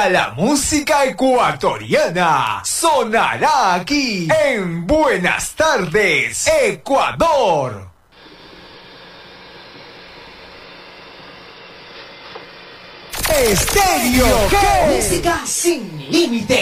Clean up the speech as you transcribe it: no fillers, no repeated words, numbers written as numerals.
Toda la música ecuatoriana sonará aquí en Buenas Tardes, Ecuador. Estéreo, ¿qué? Música sin límite.